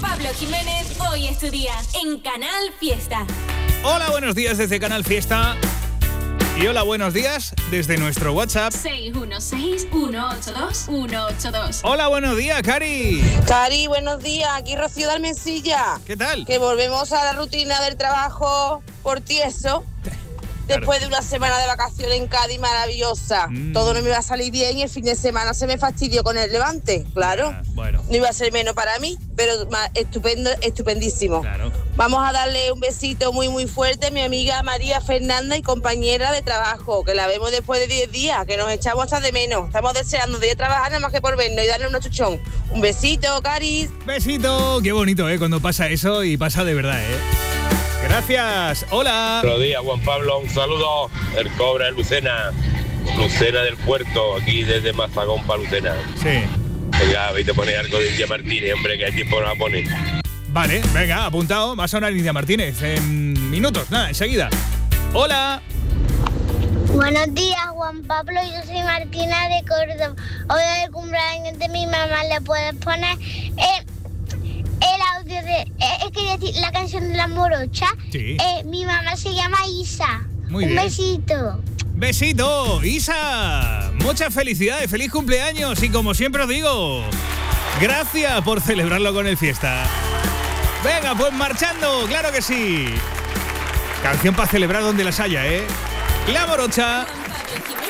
Pablo Jiménez, hoy es tu día en Canal Fiesta. Hola, buenos días desde Canal Fiesta. Y hola, buenos días desde nuestro WhatsApp 616-182-182. Hola, buenos días, Cari. Cari, buenos días. Aquí Rocío de Almensilla. ¿Qué tal? Que volvemos a la rutina del trabajo por tieso. Después de una semana de vacaciones en Cádiz maravillosa. Todo no me iba a salir bien y el fin de semana se me fastidió con el Levante, claro. Bueno. No iba a ser menos para mí, pero estupendo, estupendísimo. Claro. Vamos a darle un besito muy, muy fuerte a mi amiga María Fernanda y compañera de trabajo, que la vemos después de 10 días, que nos echamos hasta de menos. Estamos deseando de ir a trabajar nada más que por vernos y darle un chuchón. Un besito, Caris. Besito. Qué bonito, cuando pasa eso y pasa de verdad, Gracias. Hola. Buenos días, Juan Pablo. Un saludo. El Cobra de Lucena. Lucena del Puerto, aquí desde Mazagón para Lucena. Sí. Venga, veis a poner algo de India Martínez, hombre, que hay tiempo no la pone. Vale, venga, apuntado. Va a sonar India Martínez en minutos, nada, enseguida. Hola. Buenos días, Juan Pablo. Yo soy Martina de Córdoba. Hoy es el cumpleaños de mi mamá. ¿Le puedes poner el audio de... quería decir la canción de la morocha? Sí. Mi mamá se llama Isa. Muy Un bien. besito. Besito, Isa. Muchas felicidades, feliz cumpleaños y como siempre os digo, gracias por celebrarlo con el Fiesta. Venga, pues marchando, claro que sí. Canción para celebrar donde las haya, La Morocha. Con Pablo Jiménez